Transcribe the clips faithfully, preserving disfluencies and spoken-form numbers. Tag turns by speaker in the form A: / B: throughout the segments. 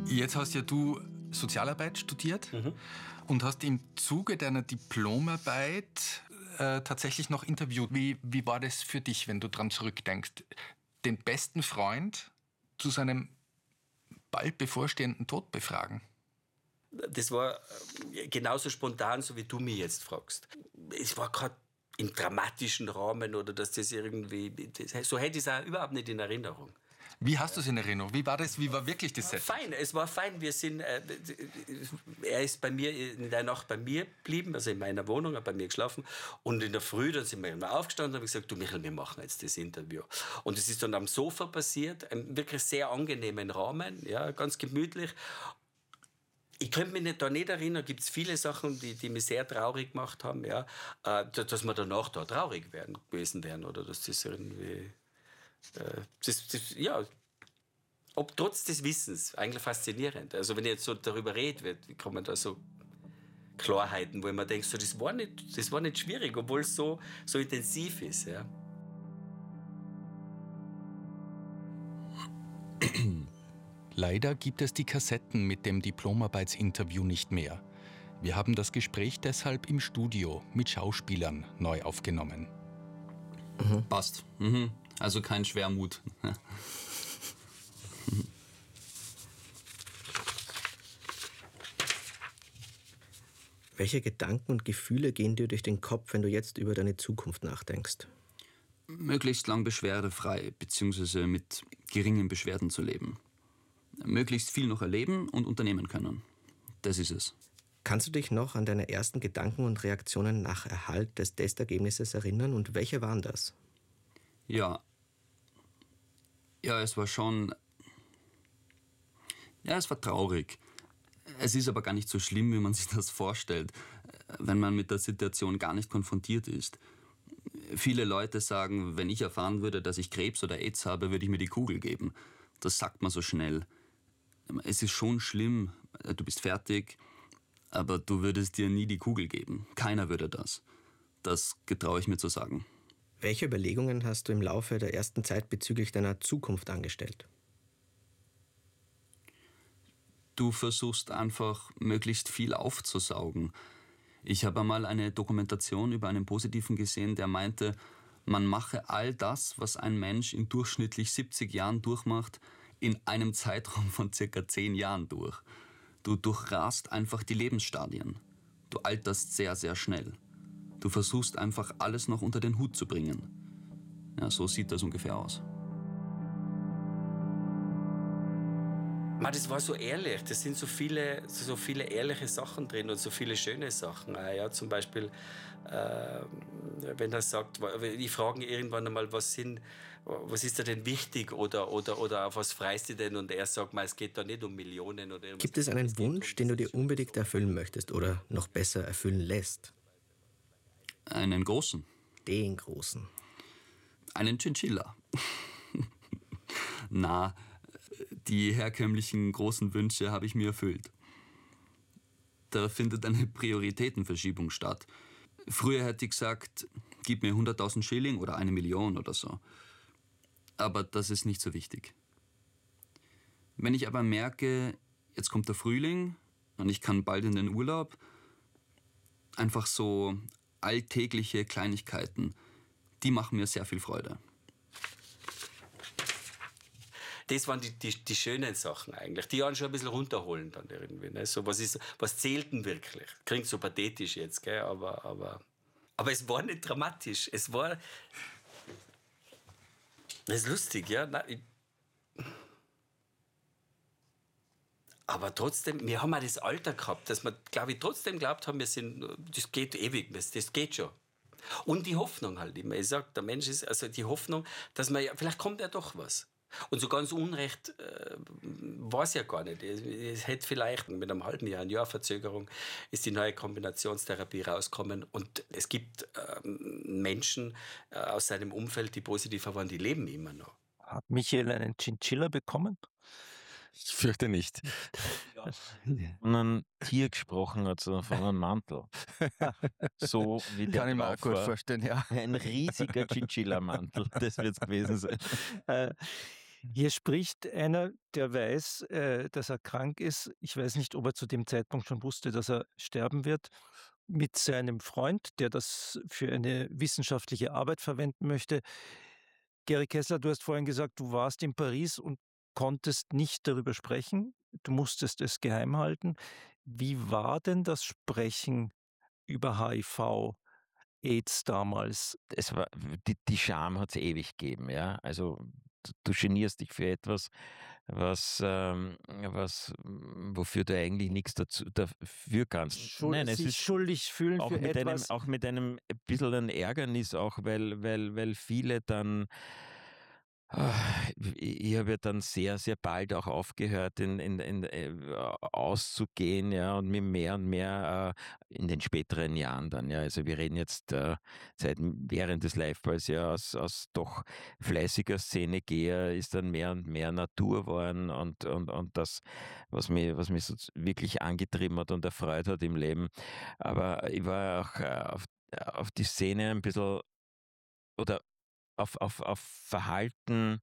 A: Jetzt hast ja du Sozialarbeit studiert
B: Mhm.
A: und hast im Zuge deiner Diplomarbeit äh, tatsächlich noch interviewt. Wie, wie war das für dich, wenn du dran zurückdenkst? Den besten Freund zu seinem bald bevorstehenden Tod befragen?
B: Das war äh, genauso spontan, so wie du mich jetzt fragst. Es war gerade im dramatischen Rahmen oder dass das irgendwie... Das, so hätte ich es auch überhaupt nicht in Erinnerung.
A: Wie hast du es in Erinnerung? Wie war das? Wie war wirklich das Set?
B: Fein, es war fein. Wir sind, äh, er ist bei mir in der Nacht bei mir geblieben, also in meiner Wohnung, hat bei mir geschlafen. Und in der Früh, dann sind wir immer aufgestanden und haben gesagt, du Michael, wir machen jetzt das Interview. Und es ist dann am Sofa passiert, im wirklich sehr angenehmen Rahmen, ja, ganz gemütlich. Ich könnte mich nicht, da nicht erinnern, gibt es viele Sachen, die, die mich sehr traurig gemacht haben, ja, äh, dass wir danach da traurig werden, gewesen wären oder dass das irgendwie... Äh, das, das, ja, ob trotz des Wissens, eigentlich faszinierend. Also wenn ich jetzt so darüber rede, wie kann man da so Klarheiten, wo man denkt, so, das, war nicht, das war nicht schwierig, obwohl es so, so intensiv ist. Ja.
A: Leider gibt es die Kassetten mit dem Diplomarbeitsinterview nicht mehr. Wir haben das Gespräch deshalb im Studio mit Schauspielern neu aufgenommen.
C: Mhm. Passt. Mhm. Also kein Schwermut.
D: Welche Gedanken und Gefühle gehen dir durch den Kopf, wenn du jetzt über deine Zukunft nachdenkst?
C: Möglichst lang beschwerdefrei bzw. mit geringen Beschwerden zu leben. Möglichst viel noch erleben und unternehmen können. Das ist es.
D: Kannst du dich noch an deine ersten Gedanken und Reaktionen nach Erhalt des Testergebnisses erinnern und welche waren das?
C: Ja. Ja, es war schon... Ja, es war traurig. Es ist aber gar nicht so schlimm, wie man sich das vorstellt, wenn man mit der Situation gar nicht konfrontiert ist. Viele Leute sagen, wenn ich erfahren würde, dass ich Krebs oder AIDS habe, würde ich mir die Kugel geben. Das sagt man so schnell. Es ist schon schlimm, du bist fertig, aber du würdest dir nie die Kugel geben. Keiner würde das. Das getraue ich mir zu sagen.
D: Welche Überlegungen hast du im Laufe der ersten Zeit bezüglich deiner Zukunft angestellt?
C: Du versuchst einfach, möglichst viel aufzusaugen. Ich habe einmal eine Dokumentation über einen Positiven gesehen, der meinte, man mache all das, was ein Mensch in durchschnittlich siebzig Jahren durchmacht, in einem Zeitraum von circa zehn Jahren durch. Du durchrast einfach die Lebensstadien. Du alterst sehr, sehr schnell. Du versuchst einfach, alles noch unter den Hut zu bringen. Ja, so sieht das ungefähr aus.
B: Man, das war so ehrlich. Das sind so viele, so viele ehrliche Sachen drin und so viele schöne Sachen. Ja, zum Beispiel, äh, wenn er sagt, ich frage ihn irgendwann einmal, was, sind, was ist dir denn wichtig oder, oder, oder auf was freust du denn? Und er sagt, es geht da nicht um Millionen. Oder irgendwas.
D: Gibt es einen Wunsch, den du dir unbedingt erfüllen möchtest oder noch besser erfüllen lässt?
C: Einen großen.
D: Den großen.
C: Einen Chinchilla. Na, die herkömmlichen großen Wünsche habe ich mir erfüllt. Da findet eine Prioritätenverschiebung statt. Früher hätte ich gesagt, gib mir hunderttausend Schilling oder eine Million oder so. Aber das ist nicht so wichtig. Wenn ich aber merke, jetzt kommt der Frühling und ich kann bald in den Urlaub, einfach so alltägliche Kleinigkeiten, die machen mir sehr viel Freude.
B: Das waren die, die, die schönen Sachen eigentlich. Die haben schon ein bisschen runterholen dann irgendwie. Ne? So, was, ist, was zählt denn wirklich? Klingt so pathetisch jetzt, gell? Aber, aber, aber es war nicht dramatisch. Es war... Das ist lustig, ja. Nein, ich, aber trotzdem, wir haben auch das Alter gehabt, dass wir, glaube ich, trotzdem glaubt haben, wir sind, das geht ewig, das, das geht schon. Und die Hoffnung halt immer. Ich sage, der Mensch ist, also die Hoffnung, dass man ja, vielleicht kommt ja doch was. Und so ganz Unrecht äh, war es ja gar nicht. Es, es hätte vielleicht mit einem halben Jahr, ein Jahr Verzögerung, ist die neue Kombinationstherapie rausgekommen. Und es gibt äh, Menschen äh, aus seinem Umfeld, die positiver waren, die leben immer noch.
E: Hat Michael einen Chinchilla bekommen?
F: Ich fürchte nicht.
E: Von einem Tier gesprochen, also von einem Mantel. So wie der
F: Kann ich mir auch gut
E: war.
F: vorstellen, ja.
E: Ein riesiger Chinchilla-Mantel, das wird es gewesen sein. Äh,
G: Hier spricht einer, der weiß, äh, dass er krank ist. Ich weiß nicht, ob er zu dem Zeitpunkt schon wusste, dass er sterben wird, mit seinem Freund, der das für eine wissenschaftliche Arbeit verwenden möchte. Gary Kessler, du hast vorhin gesagt, du warst in Paris und konntest nicht darüber sprechen. Du musstest es geheim halten. Wie war denn das Sprechen über H I V, AIDS damals?
E: Es war, die, die Scham hat es ewig gegeben, ja. Also du, du genierst dich für etwas, was, ähm, was, mm, wofür du eigentlich nichts dazu, dafür kannst.
G: Schul
E: Nein, es
G: sich
E: ist
G: schuldig fühlen
E: auch
G: für
E: mit einem,
G: etwas.
E: auch mit einem bisschen ein Ärgernis, auch weil, weil, weil viele dann, ah, ich ich habe ja dann sehr, sehr bald auch aufgehört, in, in, in, äh, auszugehen, ja, und mir mehr und mehr äh, in den späteren Jahren dann, ja. Also wir reden jetzt äh, seit während des Liveballs ja aus, aus doch fleißiger Szenegeher ist dann mehr und mehr Natur geworden und, und, und das, was mich, was mich so wirklich angetrieben hat und erfreut hat im Leben. Aber ich war auch äh, auf, auf die Szene ein bisschen oder auf, auf, auf Verhalten,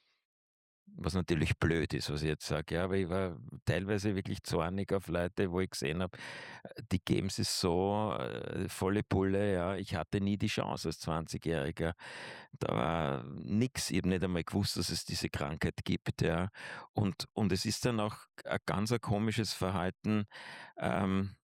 E: was natürlich blöd ist, was ich jetzt sage, ja, aber ich war teilweise wirklich zornig auf Leute, wo ich gesehen habe, die geben sich so äh, volle Pulle, ja, ich hatte nie die Chance als zwanzigjähriger, da war nix, ich habe nicht einmal gewusst, dass es diese Krankheit gibt, ja, und, und es ist dann auch ein ganz ein komisches Verhalten, ähm,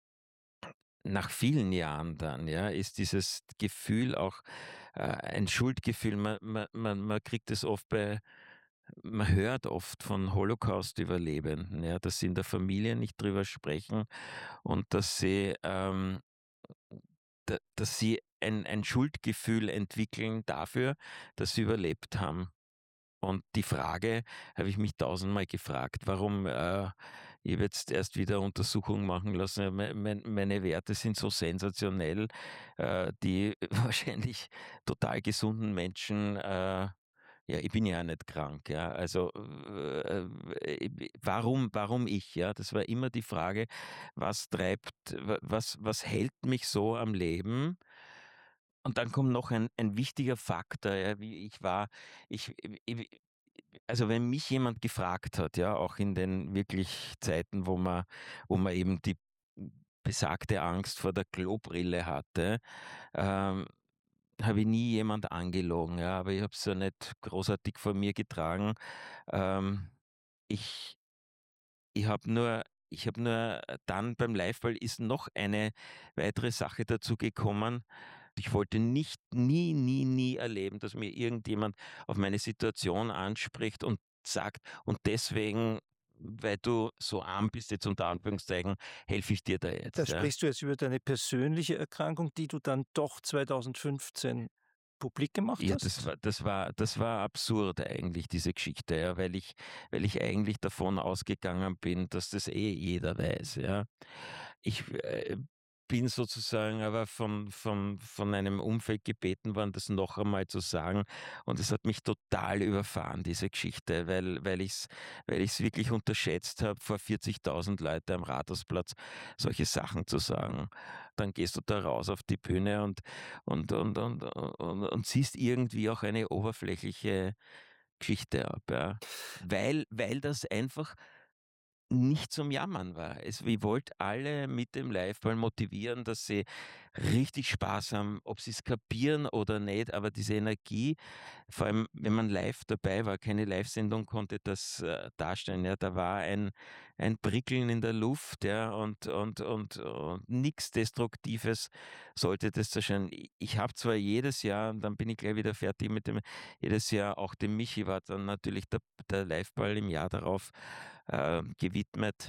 E: nach vielen Jahren dann, ja, ist dieses Gefühl auch äh, ein Schuldgefühl. Man, man, man, man kriegt es oft bei, man hört oft von Holocaust-Überlebenden, ja, dass sie in der Familie nicht drüber sprechen und dass sie, ähm, da, dass sie ein, ein Schuldgefühl entwickeln dafür, dass sie überlebt haben. Und die Frage habe ich mich tausendmal gefragt, warum, äh, ich habe jetzt erst wieder Untersuchungen machen lassen, me- me- meine Werte sind so sensationell, äh, die wahrscheinlich total gesunden Menschen, äh, ja, ich bin ja auch nicht krank, ja, also äh, äh, warum, warum ich, ja, das war immer die Frage, was treibt, wa- was, was hält mich so am Leben? Und dann kommt noch ein, ein wichtiger Faktor, ja, wie ich war, ich, ich, also wenn mich jemand gefragt hat, ja, auch in den wirklich Zeiten, wo man, wo man eben die besagte Angst vor der Klobrille hatte, ähm, habe ich nie jemand angelogen, ja, aber ich habe es ja nicht großartig vor mir getragen. Ähm, ich ich habe nur, ich habe nur dann beim Liveball ist noch eine weitere Sache dazu gekommen. Ich wollte nicht, nie, nie, nie erleben, dass mir irgendjemand auf meine Situation anspricht und sagt, und deswegen, weil du so arm bist, jetzt unter Anführungszeichen, helfe ich dir da jetzt.
G: Da
E: Ja.
G: sprichst du jetzt über deine persönliche Erkrankung, die du dann doch zweitausendfünfzehn publik gemacht
E: Ja,
G: hast?
E: das war, das war, das war absurd eigentlich, diese Geschichte, ja, weil ich, weil ich eigentlich davon ausgegangen bin, dass das eh jeder weiß, ja. Ich äh, bin sozusagen aber von, von, von einem Umfeld gebeten worden, das noch einmal zu sagen. Und es hat mich total überfahren, diese Geschichte, weil, weil ich es weil ich's wirklich unterschätzt habe, vor vierzigtausend Leuten am Rathausplatz solche Sachen zu sagen. Dann gehst du da raus auf die Bühne und und, und, und, und, und siehst irgendwie auch eine oberflächliche Geschichte ab, ja. Weil, weil das einfach nicht zum Jammern war. Es, ich wollte alle mit dem Liveball motivieren, dass sie richtig Spaß haben, ob sie es kapieren oder nicht, aber diese Energie, vor allem wenn man live dabei war, keine Live-Sendung konnte das äh, darstellen, ja, da war ein, ein Prickeln in der Luft, ja, und, und, und, und nichts Destruktives sollte das erscheinen. Ich, ich habe zwar jedes Jahr, und dann bin ich gleich wieder fertig mit dem, jedes Jahr auch dem Michi war dann natürlich der, der Liveball im Jahr darauf äh, gewidmet.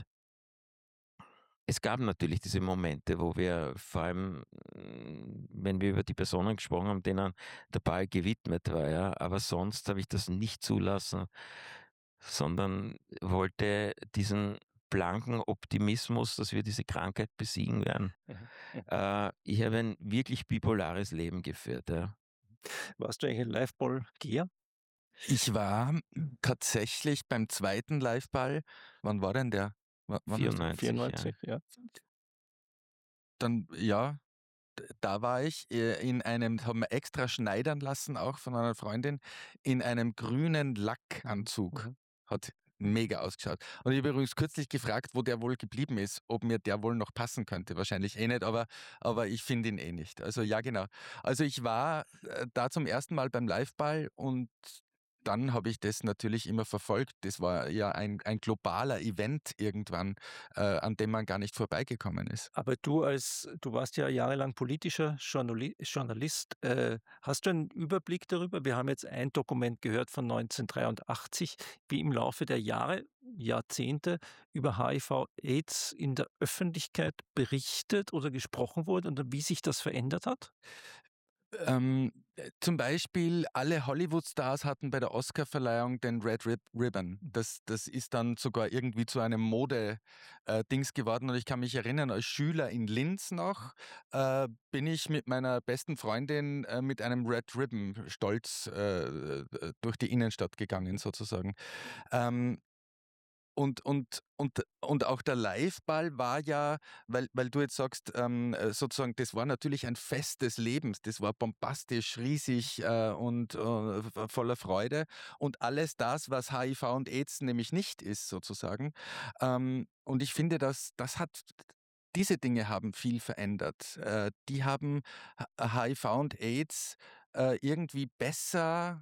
E: Es gab natürlich diese Momente, wo wir vor allem, mm, wenn wir über die Personen gesprochen haben, denen der Ball gewidmet war, ja. Aber sonst habe ich das nicht zulassen, sondern wollte diesen blanken Optimismus, dass wir diese Krankheit besiegen werden. Äh, ich habe ein wirklich bipolares Leben geführt, ja.
G: Warst du eigentlich ein Liveball-Geher?
A: Ich war tatsächlich beim zweiten Liveball, wann war denn der? Wa- wann hast du-
E: vierundneunzig,
G: vierundneunzig, ja.
A: Dann, ja, da war ich äh, in einem, haben wir extra schneidern lassen, auch von einer Freundin, in einem grünen Lackanzug.
G: Mhm.
A: Hat mega ausgeschaut. Und ich habe übrigens kürzlich gefragt, wo der wohl geblieben ist, ob mir der wohl noch passen könnte. Wahrscheinlich eh nicht, aber, aber ich finde ihn eh nicht. Also ja, genau. Also ich war äh, da zum ersten Mal beim Liveball und dann habe ich das natürlich immer verfolgt. Das war ja ein, ein globaler Event irgendwann, äh, an dem man gar nicht vorbeigekommen ist.
G: Aber du als du warst ja jahrelang politischer Journali Journalist. Äh, hast du einen Überblick darüber? Wir haben jetzt ein Dokument gehört von neunzehnhundertdreiundachtzig, wie im Laufe der Jahre, Jahrzehnte über H I V/Aids in der Öffentlichkeit berichtet oder gesprochen wurde und wie sich das verändert hat?
A: Ähm, äh, zum Beispiel alle Hollywood-Stars hatten bei der Oscar-Verleihung den Red Rib Ribbon. Das, das ist dann sogar irgendwie zu einem Mode-Dings geworden. Und ich kann mich erinnern, als Schüler in Linz noch, äh, bin ich mit meiner besten Freundin äh, mit einem Red Ribbon stolz äh, äh, durch die Innenstadt gegangen, sozusagen. Ähm, Und, und, und, und auch der Liveball war ja, weil, weil du jetzt sagst, ähm, äh, sozusagen, das war natürlich ein Fest des Lebens. Das war bombastisch, riesig äh, und äh, voller Freude. Und alles das, was H I V und AIDS nämlich nicht ist, sozusagen. Ähm, und ich finde, dass das hat. Diese Dinge haben viel verändert. Äh, die haben H I V und AIDS äh, irgendwie besser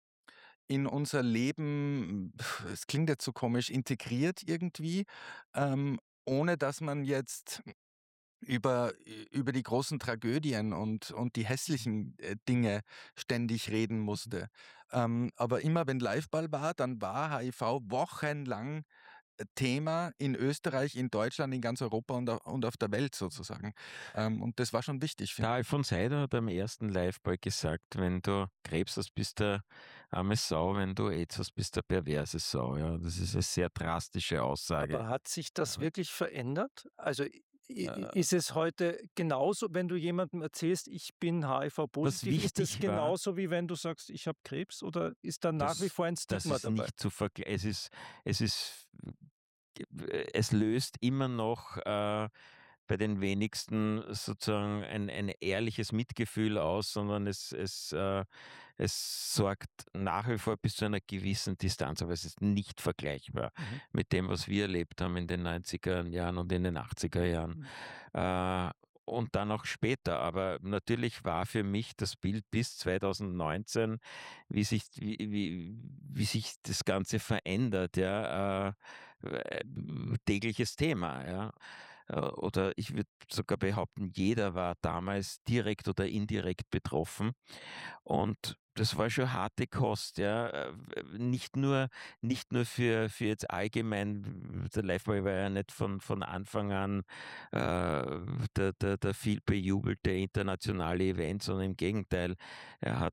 A: in unser Leben, es klingt jetzt so komisch, integriert irgendwie, ähm, ohne dass man jetzt über, über die großen Tragödien und, und die hässlichen äh, Dinge ständig reden musste. Ähm, aber immer wenn Liveball war, dann war H I V wochenlang äh, Thema in Österreich, in Deutschland, in ganz Europa und, au- und auf der Welt sozusagen. Ähm, und das war schon wichtig,
E: Der
A: finde ich.
E: Alfons Seider hat am ersten Liveball gesagt, wenn du Krebs hast, bist du eine arme Sau, wenn du AIDS hast, bist du eine perverse Sau. Ja, das ist eine sehr drastische Aussage.
G: Aber hat sich das
E: Ja.
G: wirklich verändert? Also i- i-
E: Äh.
G: ist es heute genauso, wenn du jemandem erzählst, ich bin H I V-positiv, ist es
E: wichtig war-
G: genauso wie wenn du sagst, ich habe Krebs oder ist da nach wie
E: Das-
G: vor ein
E: Das
G: Stigma
E: ist
G: dabei?
E: nicht zu vergleichen. Es ist, es ist, es löst immer noch äh, bei den wenigsten sozusagen ein, ein ehrliches Mitgefühl aus, sondern es, es, äh, es sorgt nach wie vor bis zu einer gewissen Distanz, aber es ist nicht vergleichbar
G: Mhm.
E: mit dem, was wir erlebt haben in den neunziger Jahren und in den achtziger Jahren. Äh, und dann auch später. Aber natürlich war für mich das Bild bis zweitausendneunzehn, wie sich, wie, wie, wie sich das Ganze verändert, ja, äh, äh, tägliches Thema, ja. Äh, Oder ich würde sogar behaupten, jeder war damals direkt oder indirekt betroffen. Und das war schon harte Kost, ja. Äh, Nicht nur, nicht nur für, für jetzt allgemein, der Liveball war ja nicht von, von Anfang an äh, der, der, der viel bejubelte internationale Event, sondern im Gegenteil, er hat